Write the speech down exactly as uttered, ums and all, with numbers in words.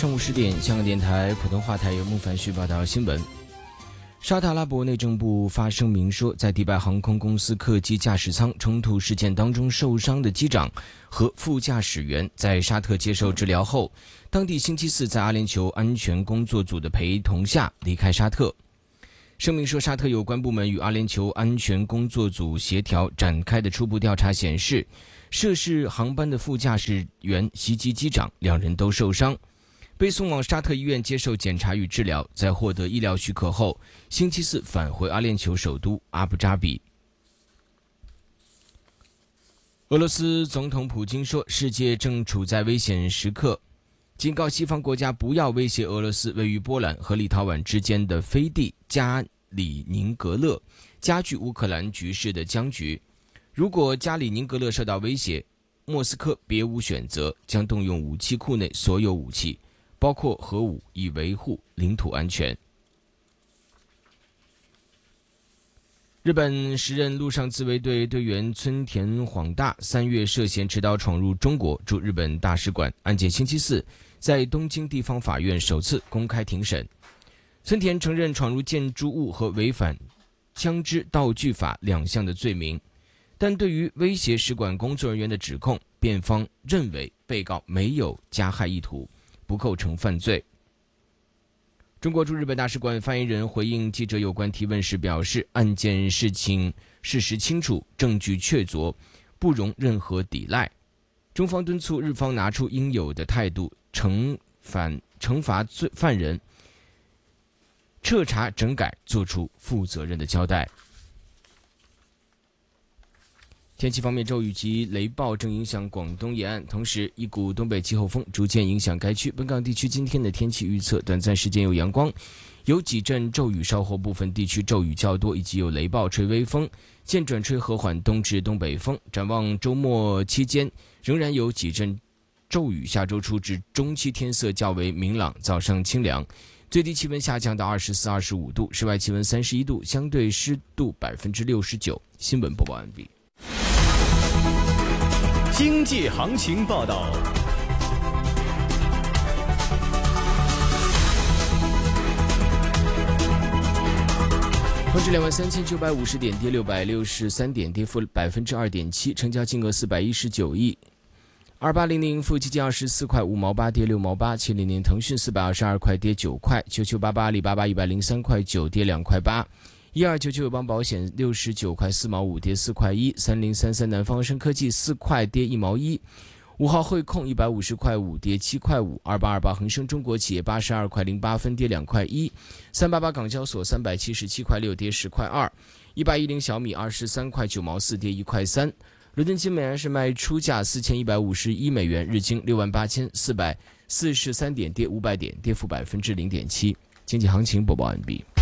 上午十点，香港电台普通话台由孟凡旭报道新闻。沙特阿拉伯内政部发声明说，在迪拜航空公司客机驾驶舱冲突事件当中受伤的机长和副驾驶员在沙特接受治疗后，当地星期四在阿联酋安全工作组的陪同下离开沙特。声明说，沙特有关部门与阿联酋安全工作组协调展开的初步调查显示，涉事航班的副驾驶员袭击机长，两人都受伤，被送往沙特医院接受检查与治疗，在获得医疗许可后，星期四返回阿联酋首都阿布扎比。俄罗斯总统普京说，世界正处在危险时刻，警告西方国家不要威胁俄罗斯位于波兰和立陶宛之间的飞地加里宁格勒，加剧乌克兰局势的僵局。如果加里宁格勒受到威胁，莫斯科别无选择，将动用武器库内所有武器，包括核武，以维护领土安全。日本时任陆上自卫队队员村田晃大三月涉嫌持刀闯入中国驻日本大使馆，案件星期四在东京地方法院首次公开庭审。村田承认闯入建筑物和违反枪支道具法两项的罪名，但对于威胁使馆工作人员的指控，辩方认为被告没有加害意图，不构成犯罪。中国驻日本大使馆发言人回应记者有关提问时表示，案件事情事实清楚，证据确凿，不容任何抵赖。中方敦促日方拿出应有的态度，惩反惩罚罪犯人，彻查整改，做出负责任的交代。天气方面，骤雨及雷暴正影响广东沿岸，同时一股东北季候风逐渐影响该区。本港地区今天的天气预测，短暂时间有阳光，有几阵骤雨，稍后部分地区骤雨较多，以及有雷暴吹微风，渐转吹和缓东至东北风。展望周末期间仍然有几阵骤雨，下周初至中期天色较为明朗，早上清凉，最低气温下降到二十四、二十五度，室外气温三十一度，相对湿度百分之六十九。新闻播报完毕。 经济行情报道。 恒指两万三千九百五十点，跌六百六十三点，跌幅百分之二点七，成交金额四百一十九亿。二八零零富基金二十四块五毛八，跌六毛八。七零零腾讯四百二十二块，跌九块。九九八八阿里巴巴一百零三块九，跌两块八。一二九九友邦保险六十九块四毛五，跌四块一。三零三三南方生科技四块，跌一毛一。五号汇控一百五十块五，跌七块五。二八二八恒生中国企业八十二块零八分，跌两块一。三八八港交所三百七十七块六，跌十块二。一八一零小米二十三块九毛四，跌一块三。伦敦金每安士卖出价四千一百五十一美元，日经六万八千四百四十三点，跌五百点，跌幅百分之零点七。经济行情播报完毕。